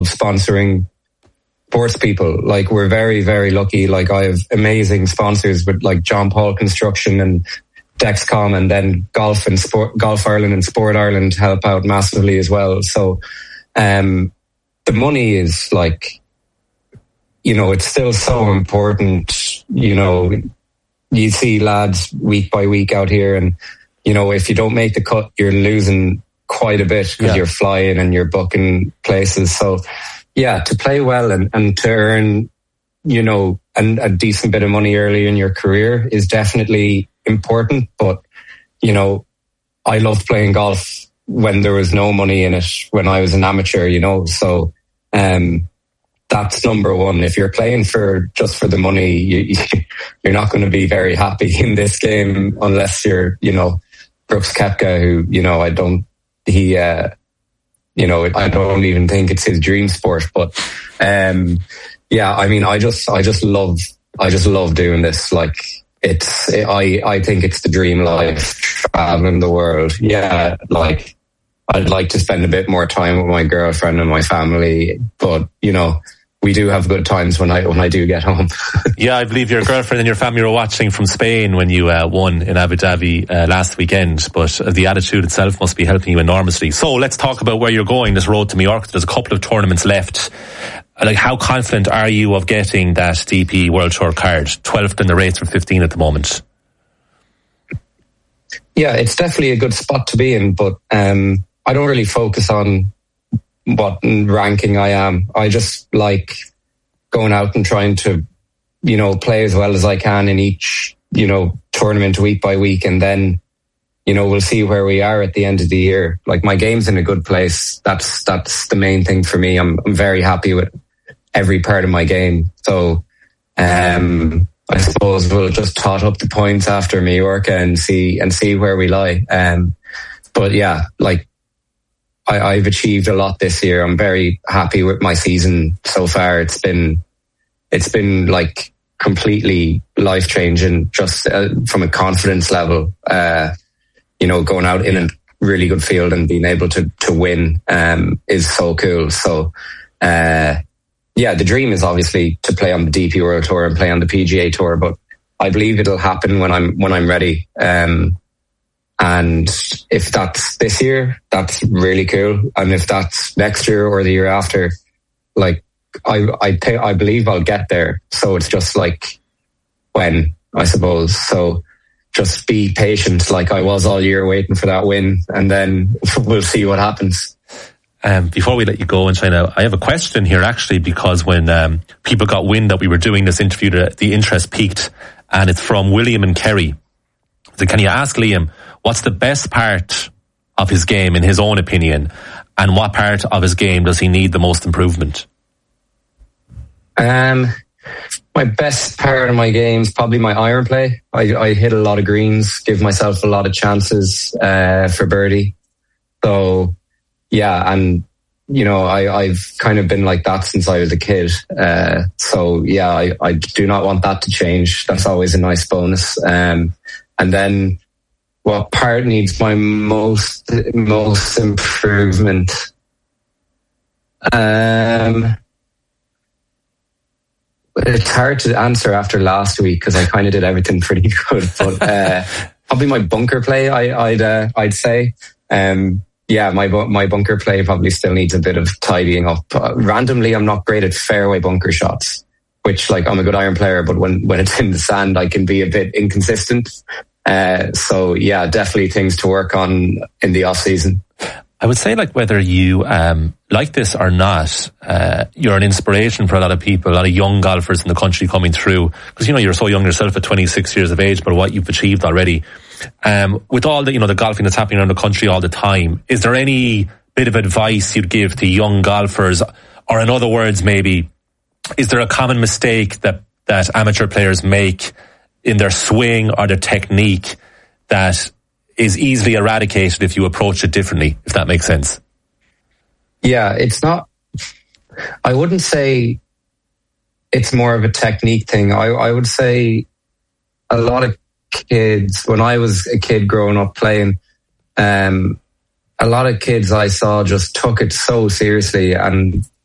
sponsoring sports people. Like, we're very, very lucky. Like, I have amazing sponsors with like John Paul Construction and Dexcom, and then Golf Ireland and Sport Ireland help out massively as well. So the money is like, it's still so important. You see lads week by week out here, and if you don't make the cut, you're losing quite a bit because you're flying and you're booking places. So yeah, to play well and to earn and a decent bit of money early in your career is definitely important. But I loved playing golf when there was no money in it, when I was an amateur, so that's number one. If you're playing just for the money, you're not going to be very happy in this game unless you're Brooks Koepka, who I don't even think it's his dream sport. But I just love doing this. Like, I think it's the dream life, traveling the world. Yeah, like, I'd like to spend a bit more time with my girlfriend and my family, but we do have good times when I do get home. Yeah, I believe your girlfriend and your family were watching from Spain when you won in Abu Dhabi last weekend, but the attitude itself must be helping you enormously. So let's talk about where you're going, this road to Mallorca. There's a couple of tournaments left. Like, how confident are you of getting that DP World Tour card? 12th in the race for 15 at the moment. Yeah, it's definitely a good spot to be in, but I don't really focus on what ranking I am. I just like going out and trying to, play as well as I can in each, tournament week by week. And then, we'll see where we are at the end of the year. Like, my game's in a good place. That's the main thing for me. I'm very happy with every part of my game. So, I suppose we'll just tot up the points after Mallorca and see where we lie. But yeah, like, I've achieved a lot this year. I'm very happy with my season so far. It's been like completely life changing, just from a confidence level. Going out in a really good field and being able to win is so cool. So the dream is obviously to play on the DP World Tour and play on the PGA Tour, but I believe it'll happen when I'm ready. And if that's this year, that's really cool. And if that's next year or the year after, like, I believe I'll get there. So it's just like when, I suppose. So just be patient, like I was all year, waiting for that win, and then we'll see what happens. Before we let you go, and China, I have a question here actually, because when people got wind that we were doing this interview, the interest peaked, and it's from William and Kerry. So can you ask Liam, what's the best part of his game in his own opinion, and what part of his game does he need the most improvement? My best part of my game is probably my iron play. I hit a lot of greens, give myself a lot of chances for birdie. So yeah, and I've kind of been like that since I was a kid. So yeah, I do not want that to change. That's always a nice bonus. And then what part needs my most improvement? It's hard to answer after last week because I kind of did everything pretty good. But probably my bunker play, I'd say. My bunker play probably still needs a bit of tidying up. Randomly, I'm not great at fairway bunker shots, which, like, I'm a good iron player, but when it's in the sand, I can be a bit inconsistent. So yeah, definitely things to work on in the off season. I would say, like, whether you like this or not, you're an inspiration for a lot of people, a lot of young golfers in the country coming through, because you're so young yourself at 26 years of age, but what you've achieved already. With all the the golfing that's happening around the country all the time, is there any bit of advice you'd give to young golfers, or in other words, maybe, is there a common mistake that amateur players make in their swing or their technique that is easily eradicated if you approach it differently, if that makes sense? Yeah, it's not, I wouldn't say it's more of a technique thing. I would say a lot of kids, when I was a kid growing up playing, a lot of kids I saw just took it so seriously, and